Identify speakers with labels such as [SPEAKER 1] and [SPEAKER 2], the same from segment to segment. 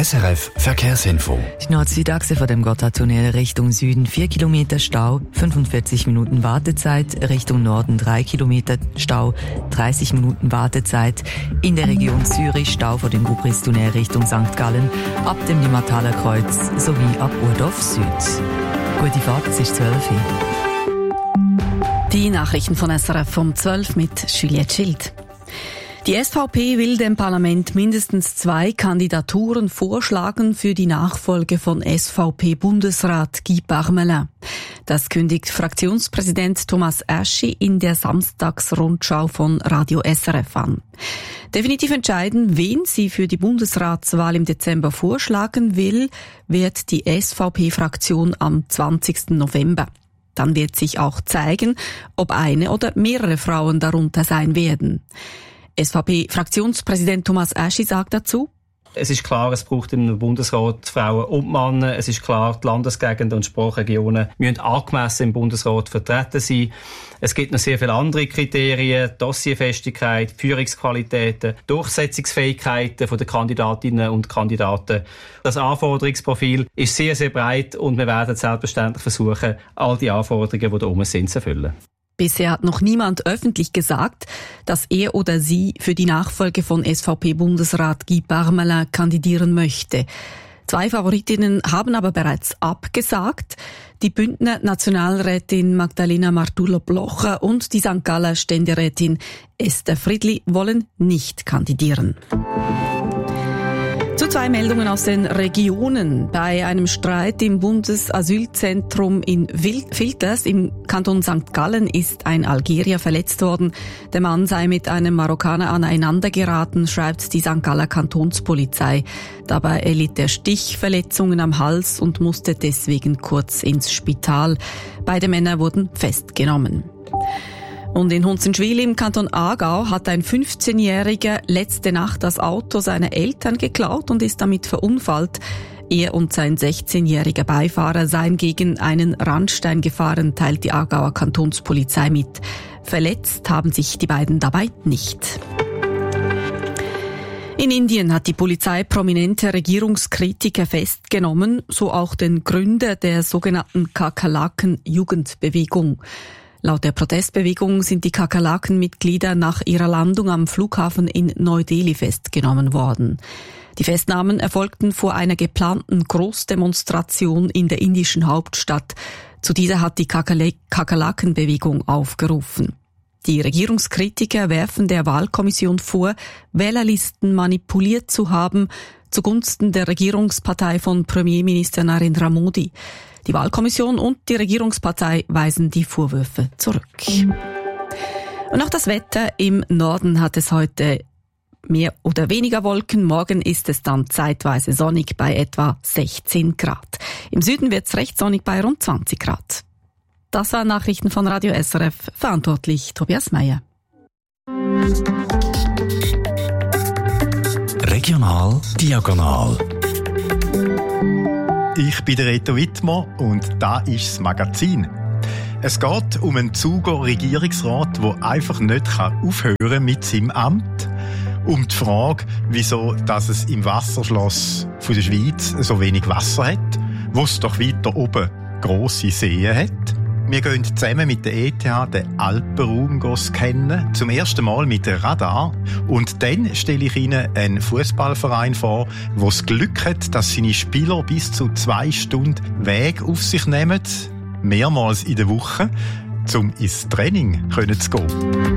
[SPEAKER 1] SRF Verkehrsinfo.
[SPEAKER 2] Die Nord-Süd-Achse vor dem Gotthardtunnel Richtung Süden 4 Kilometer Stau, 45 Minuten Wartezeit, Richtung Norden 3 Kilometer Stau, 30 Minuten Wartezeit. In der Region Zürich Stau vor dem Gubristunnel Richtung St. Gallen, ab dem Limataler Kreuz sowie ab Urdorf Süd. Gute Fahrt, es ist 12 Uhr.
[SPEAKER 3] Die Nachrichten von SRF um 12 mit Juliette Schild. Die SVP will dem Parlament mindestens 2 Kandidaturen vorschlagen für die Nachfolge von SVP-Bundesrat Guy Parmelin. Das kündigt Fraktionspräsident Thomas Aschi in der Samstagsrundschau von Radio SRF an. Definitiv entscheiden, wen sie für die Bundesratswahl im Dezember vorschlagen will, wird die SVP-Fraktion am 20. November. Dann wird sich auch zeigen, ob eine oder mehrere Frauen darunter sein werden. SVP-Fraktionspräsident Thomas Aschi sagt dazu:
[SPEAKER 4] Es ist klar, es braucht im Bundesrat Frauen und Männer. Es ist klar, die Landesgegenden und Sprachregionen müssen angemessen im Bundesrat vertreten sein. Es gibt noch sehr viele andere Kriterien: Dossierfestigkeit, Führungsqualitäten, Durchsetzungsfähigkeiten der Kandidatinnen und Kandidaten. Das Anforderungsprofil ist sehr, sehr breit und wir werden selbstverständlich versuchen, all die Anforderungen, die da oben sind, zu erfüllen.
[SPEAKER 3] Bisher hat noch niemand öffentlich gesagt, dass er oder sie für die Nachfolge von SVP-Bundesrat Guy Parmelin kandidieren möchte. 2 Favoritinnen haben aber bereits abgesagt. Die Bündner Nationalrätin Magdalena Martullo-Blocher und die St. Galler Ständerätin Esther Friedli wollen nicht kandidieren. Zu 2 Meldungen aus den Regionen. Bei einem Streit im Bundesasylzentrum in Filters im Kanton St. Gallen ist ein Algerier verletzt worden. Der Mann sei mit einem Marokkaner aneinandergeraten, schreibt die St. Galler Kantonspolizei. Dabei erlitt er Stichverletzungen am Hals und musste deswegen kurz ins Spital. Beide Männer wurden festgenommen. Und in Hunzenschwil im Kanton Aargau hat ein 15-Jähriger letzte Nacht das Auto seiner Eltern geklaut und ist damit verunfallt. Er und sein 16-jähriger Beifahrer seien gegen einen Randstein gefahren, teilt die Aargauer Kantonspolizei mit. Verletzt haben sich die beiden dabei nicht. In Indien hat die Polizei prominente Regierungskritiker festgenommen, so auch den Gründer der sogenannten Kakerlaken-Jugendbewegung. Laut der Protestbewegung sind die Kakerlaken-Mitglieder nach ihrer Landung am Flughafen in Neu-Delhi festgenommen worden. Die Festnahmen erfolgten vor einer geplanten Großdemonstration in der indischen Hauptstadt. Zu dieser hat die Kakerlaken-Bewegung aufgerufen. Die Regierungskritiker werfen der Wahlkommission vor, Wählerlisten manipuliert zu haben zugunsten der Regierungspartei von Premierminister Narendra Modi. Die Wahlkommission und die Regierungspartei weisen die Vorwürfe zurück. Und auch das Wetter: im Norden hat es heute mehr oder weniger Wolken. Morgen ist es dann zeitweise sonnig bei etwa 16 Grad. Im Süden wird es recht sonnig bei rund 20 Grad. Das waren Nachrichten von Radio SRF. Verantwortlich Tobias Meyer.
[SPEAKER 1] Regional diagonal.
[SPEAKER 5] Ich bin der Reto Wittmer und da ist das Magazin. Es geht um einen Zuger Regierungsrat, der einfach nicht aufhören mit seinem Amt. Um die Frage, wieso dass es im Wasserschloss von der Schweiz so wenig Wasser hat, wo es doch weiter oben grosse Seen hat. Wir gehen zusammen mit der ETH den Alpenraum scannen, zum ersten Mal mit dem Radar. Und dann stelle ich Ihnen einen Fußballverein vor, der das Glück hat, dass seine Spieler bis zu 2 Stunden Weg auf sich nehmen, mehrmals in der Woche, um ins Training zu gehen.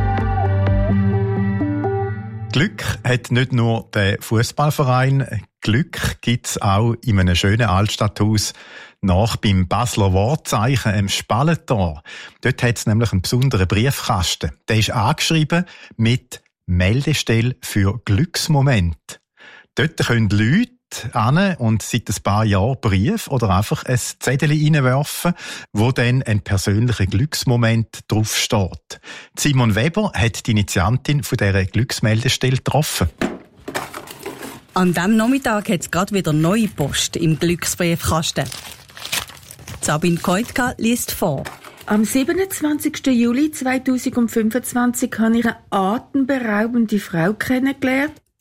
[SPEAKER 5] Glück hat nicht nur der Fußballverein, Glück gibt es auch in einem schönen Altstadthaus nach beim Basler Wortzeichen im Spallentor. Dort hat es nämlich einen besonderen Briefkasten. Der ist angeschrieben mit Meldestelle für Glücksmoment. Dort können Leute hin und seit ein paar Jahren Brief oder einfach ein Zettel reinwerfen, wo dann ein persönlicher Glücksmoment draufsteht. Simon Weber hat die Initiantin von dieser Glücksmeldestelle getroffen.
[SPEAKER 6] An diesem Nachmittag hat es gerade wieder neue Post im Glücksbriefkasten. Sabine Keutka liest vor.
[SPEAKER 7] Am 27. Juli 2025 habe ich eine atemberaubende Frau kennengelernt.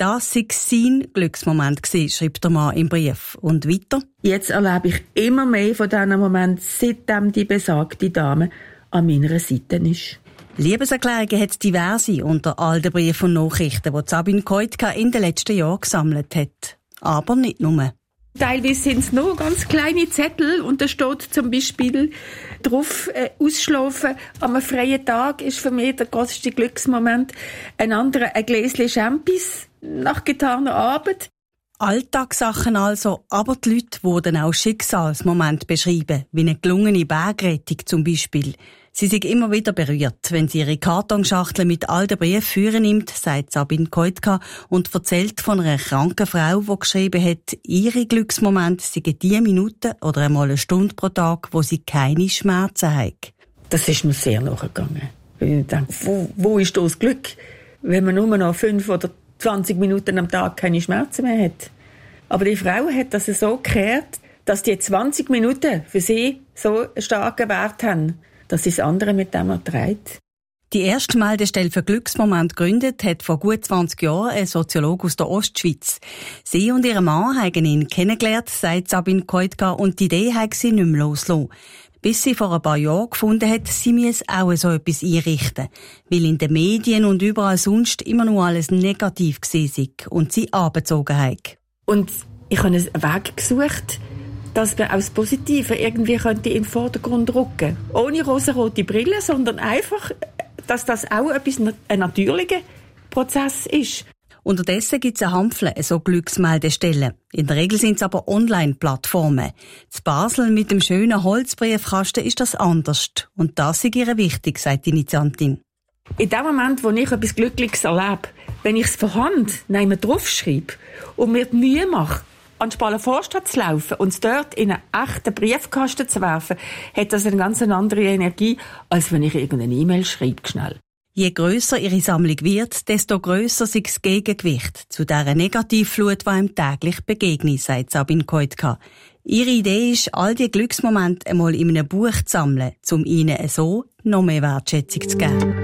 [SPEAKER 6] Das sei sein Glücksmoment gewesen, schreibt der Mann im Brief. Und weiter?
[SPEAKER 7] Jetzt erlebe ich immer mehr von diesen Momenten, seitdem die besagte Dame an meiner Seite ist.
[SPEAKER 6] Liebeserklärungen hat es diverse unter all den Briefen und Nachrichten, die Sabine Koitka in den letzten Jahren gesammelt hat. Aber nicht nur.
[SPEAKER 7] Teilweise sind es nur ganz kleine Zettel und da steht zum Beispiel drauf, ausschlafen an einem freien Tag ist für mich der grösste Glücksmoment. Ein anderer, ein Gläschen Champis nach getaner Arbeit.
[SPEAKER 6] Alltagssachen also, aber die Leute wurden auch Schicksalsmomente beschrieben, wie eine gelungene Bergrettung zum Beispiel. Sie sind immer wieder berührt, wenn sie ihre Kartonschachtel mit all den Briefen führen nimmt, sagt Sabine Koitka und erzählt von einer kranken Frau, die geschrieben hat, ihre Glücksmomente seien die Minuten oder einmal eine Stunde pro Tag, wo sie keine Schmerzen hat.
[SPEAKER 7] Das ist mir sehr nachgegangen. Ich denke, wo ist das Glück, wenn man nur noch 5 oder 20 Minuten am Tag keine Schmerzen mehr hat? Aber die Frau hat das so gekehrt, dass die 20 Minuten für sie so einen starken Wert haben, dass sie das andere mit dem erträgt.
[SPEAKER 6] Die erste Meldestelle für Glücksmoment gegründet hat vor gut 20 Jahren ein Soziologe aus der Ostschweiz. Sie und ihr Mann haben ihn kennengelernt, sagt Sabine Koitka, und die Idee hat sie nicht mehr losgelassen. Bis sie vor ein paar Jahren gefunden hat, sie müsse auch so etwas einrichten, weil in den Medien und überall sonst immer nur alles negativ gewesen sei und sie angezogen hat.
[SPEAKER 7] Und ich habe einen Weg gesucht, dass man auch das Positive irgendwie in den Vordergrund rücken. Ohne rosarote Brille, sondern einfach, dass das auch ein natürlicher Prozess ist.
[SPEAKER 6] Unterdessen gibt es eine Handvoll so Glücksmeldestellen. In der Regel sind es aber Online-Plattformen. In Basel mit dem schönen Holzbriefkasten ist das anders. Und das ist ihr wichtig, sagt die Initiantin.
[SPEAKER 7] In dem Moment, wo ich etwas Glückliches erlebe, wenn ich es von Hand draufschreibe und mir die Mühe mache, an die Spaler Vorstadt zu laufen und es dort in einen echten Briefkasten zu werfen, hat das eine ganz andere Energie, als wenn ich irgendeine E-Mail schreibe, schnell.
[SPEAKER 6] Je grösser ihre Sammlung wird, desto grösser ist das Gegengewicht zu dieser Negativflut, die einem täglich begegnet, sagt Sabine Koitka. Ihre Idee ist, all die Glücksmomente einmal in einem Buch zu sammeln, um ihnen so noch mehr Wertschätzung zu geben.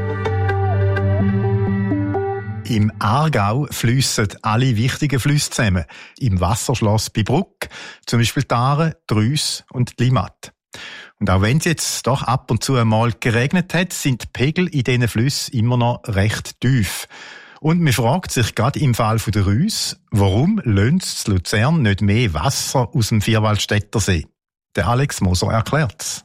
[SPEAKER 5] Im Aargau fliessen alle wichtigen Flüsse zusammen. Im Wasserschloss bei Bruck, zum Beispiel die Aare, die Reuss und die Limmat. Und auch wenn es jetzt doch ab und zu einmal geregnet hat, sind die Pegel in diesen Flüssen immer noch recht tief. Und man fragt sich gerade im Fall der Reuss, warum lönt Luzern nicht mehr Wasser aus dem Vierwaldstätter See? Der Alex Moser erklärt's.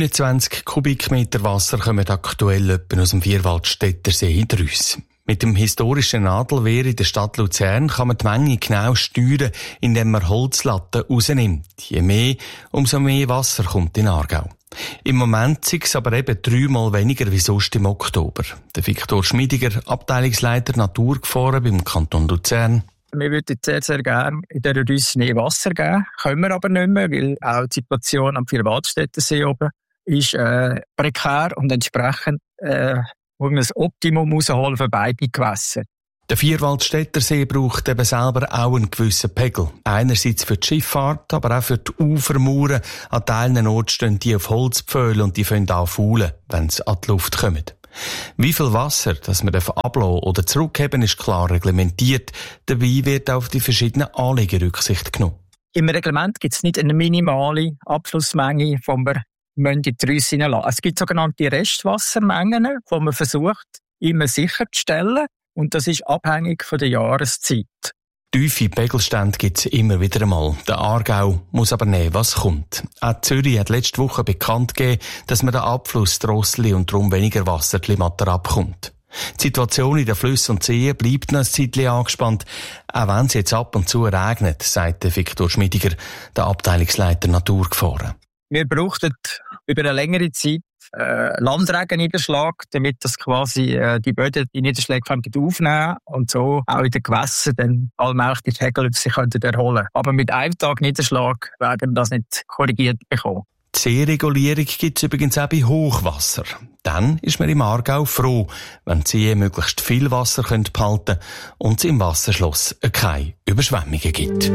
[SPEAKER 1] 29 Kubikmeter Wasser kommen aktuell etwa aus dem Vierwaldstätter See in die Reuss. Mit dem historischen Nadelwehr in der Stadt Luzern kann man die Menge genau steuern, indem man Holzlatten rausnimmt. Je mehr, umso mehr Wasser kommt in Aargau. Im Moment ist es aber eben 3-mal weniger wie sonst im Oktober. Der Viktor Schmiediger, Abteilungsleiter Naturgefahren beim Kanton Luzern.
[SPEAKER 8] Wir würden sehr, sehr gerne in dieser Reuss Schnee Wasser geben, können wir aber nicht mehr, weil auch die Situation am Vierwaldstätter See oben ist prekär und entsprechend muss man das Optimum rausholen für beide Gewässer.
[SPEAKER 1] Der Vierwaldstätter See braucht eben selber auch einen gewissen Pegel. Einerseits für die Schifffahrt, aber auch für die Ufermauern. An Teilen Orten stehen die auf Holzpfählen und die fangen an faulen, wenn sie an die Luft kommen. Wie viel Wasser, das man ablassen oder zurückheben, ist klar reglementiert. Dabei wird auf die verschiedenen Anliegen Rücksicht genommen.
[SPEAKER 8] Im Reglement gibt es nicht eine minimale Abflussmenge, die wir in die Reuss hineinlassen. Es gibt sogenannte Restwassermengen, die man versucht, immer sicherzustellen. Und das ist abhängig von der Jahreszeit.
[SPEAKER 1] Tiefe Pegelstände gibt es immer wieder einmal. Der Aargau muss aber nehmen, was kommt. Auch Zürich hat letzte Woche bekannt gegeben, dass man den Abfluss drosselt und darum weniger Wasser die Limmat abkommt. Die Situation in den Flüssen und Seen bleibt noch ein Zeitchen angespannt, auch wenn es jetzt ab und zu regnet, sagt Viktor Schmiediger, der Abteilungsleiter Naturgefahren.
[SPEAKER 8] Wir brauchten über eine längere Zeit Landregenniederschlag, damit das quasi die Böden die Niederschläge aufnehmen und so auch in den Gewässern dann allmählich die Pegel sich erholen können. Aber mit einem Tag Niederschlag werden wir das nicht korrigiert bekommen.
[SPEAKER 1] Die Seeregulierung gibt es übrigens auch bei Hochwasser. Dann ist man im Aargau froh, wenn die Seen möglichst viel Wasser behalten können und es im Wasserschloss keine Überschwemmungen gibt.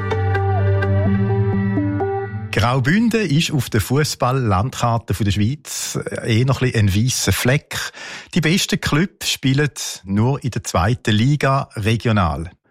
[SPEAKER 5] Graubünden ist auf der Fußball-Landkarte der Schweiz noch ein weisser Fleck. Die besten Clubs spielen nur in der 2. Liga regional.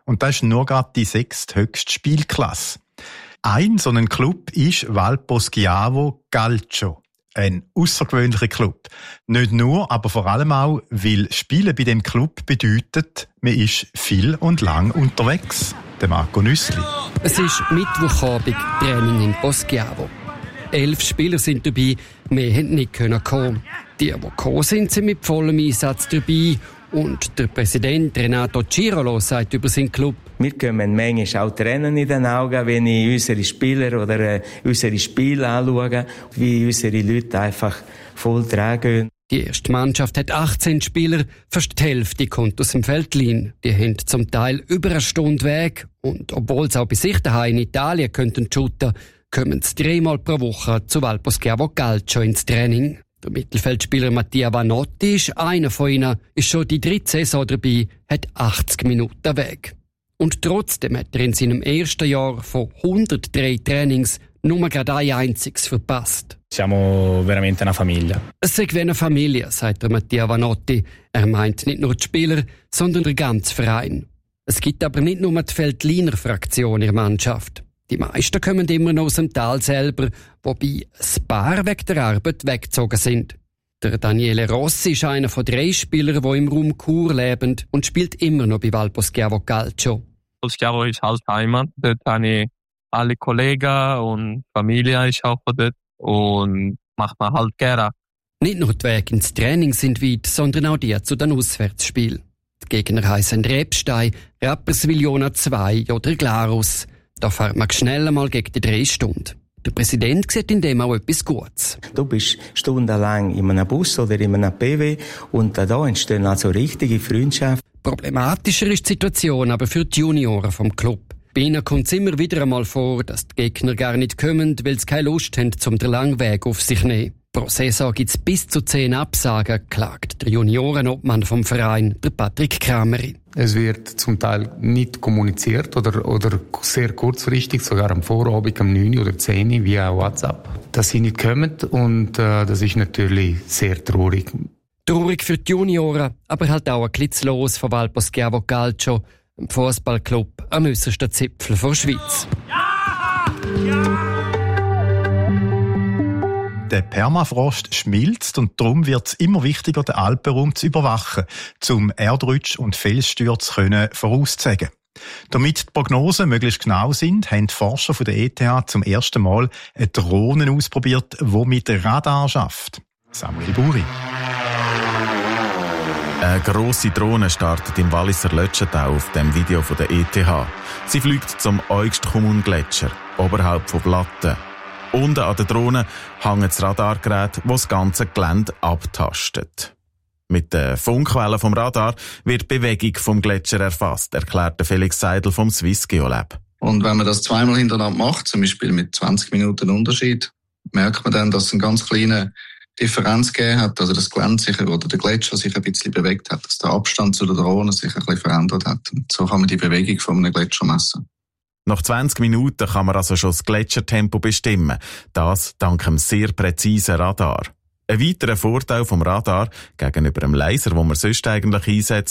[SPEAKER 5] Und das ist nur gerade die 6. höchste Spielklasse. Ein so ein Club ist Valpo Schiavo Calcio. Ein außergewöhnlicher Club. Nicht nur, aber vor allem auch, weil Spielen bei dem Club bedeutet, man ist viel und lang unterwegs. Der Marco Nüssli.
[SPEAKER 9] Es ist Mittwochabend, Training in Poschiavo. 11 Spieler sind dabei, mehr haben nicht kommen. Die gekommen sind mit vollem Einsatz dabei. Und der Präsident Renato Cirolo sagt über seinen Club:
[SPEAKER 10] Wir können manchmal auch Tränen in den Augen, wenn ich unsere Spieler oder unsere Spiele anschaue, wie unsere Leute einfach voll tragen.
[SPEAKER 9] Die erste Mannschaft hat 18 Spieler, fast die Hälfte kommt aus dem Veltlin. Die haben zum Teil über eine Stunde Weg. Und obwohl sie auch bei sich daheim in Italien könnten shooten, kommen sie 3-mal pro Woche zu Valpo Schiavo Calcio ins Training. Der Mittelfeldspieler Mattia Vanotti ist einer von ihnen, ist schon die 3. Saison dabei, hat 80 Minuten Weg. Und trotzdem hat er in seinem ersten Jahr von 103 Trainings nur gerade ein einziges verpasst.
[SPEAKER 11] Siamo veramente una famiglia.
[SPEAKER 9] Es sei wie eine Familie, sagt der Mattia Vanotti. Er meint nicht nur die Spieler, sondern den ganzen Verein. Es gibt aber nicht nur die Veltliner Fraktion in der Mannschaft. Die meisten kommen immer noch aus dem Tal selber, wobei ein paar wegen der Arbeit weggezogen sind. Der Daniele Rossi ist einer von 3 Spielern, die im Raum Chur leben und spielt immer noch bei Valpo Schiavo Calcio.
[SPEAKER 12] Schiavo ist halt Heimat. Dort habe ich alle Kollegen und Familie ist auch dort und macht man halt gerne.
[SPEAKER 9] Nicht nur die Wege ins Training sind weit, sondern auch die zu den Auswärtsspielen. Die Gegner heissen Rebstein, Rapperswil-Jona 2 oder Glarus. Da fährt man schnell einmal gegen die 3 Stunden. Der Präsident sieht in dem auch etwas Gutes.
[SPEAKER 10] Du bist stundenlang in einem Bus oder in einem PW und da entstehen also richtige Freundschaften.
[SPEAKER 9] Problematischer ist die Situation aber für die Junioren vom Club. Bei ihnen kommt es immer wieder einmal vor, dass die Gegner gar nicht kommen, weil sie keine Lust haben, den langen Weg auf sich zu nehmen. Pro Saison gibt es bis zu 10 Absagen, klagt der Juniorenobmann vom Verein, der Patrick Krameri.
[SPEAKER 13] Es wird zum Teil nicht kommuniziert oder sehr kurzfristig, sogar am Vorabend, am 9 oder 10 via WhatsApp, dass sie nicht kommen und das ist natürlich sehr traurig.
[SPEAKER 9] Traurig für die Junioren, aber halt auch ein bisschen los von Valpo Schiavo Calcio, einem Fußballclub am äussersten Zipfel der Schweiz.
[SPEAKER 5] Der Permafrost schmilzt und darum wird es immer wichtiger, den Alpenraum zu überwachen, um Erdrutsch und Felsstürze vorauszusagen. Damit die Prognosen möglichst genau sind, haben die Forscher von der ETH zum ersten Mal eine Drohne ausprobiert, die mit Radar schafft. Samuel Buri.
[SPEAKER 14] Eine grosse Drohne startet im Walliser Lötschentau auf dem Video von der ETH. Sie fliegt zum Eugstkumun-Gletscher, oberhalb von Blatten. Unten an der Drohne hängt das Radargerät, das das ganze Gelände abtastet. Mit den Funkwellen vom Radar wird die Bewegung vom Gletscher erfasst, erklärte Felix Seidel vom Swiss Geolab.
[SPEAKER 15] Und wenn man das zweimal hintereinander macht, zum Beispiel mit 20 Minuten Unterschied, merkt man dann, dass es eine ganz kleine Differenz gegeben hat, also das Gelände sich oder der Gletscher sich ein bisschen bewegt hat, dass der Abstand zu der Drohne sich ein bisschen verändert hat. Und so kann man die Bewegung von einem Gletscher messen.
[SPEAKER 14] Nach 20 Minuten kann man also schon das Gletschertempo bestimmen. Das dank einem sehr präzisen Radar. Ein weiterer Vorteil vom Radar gegenüber dem Laser, den man sonst eigentlich einsetzt,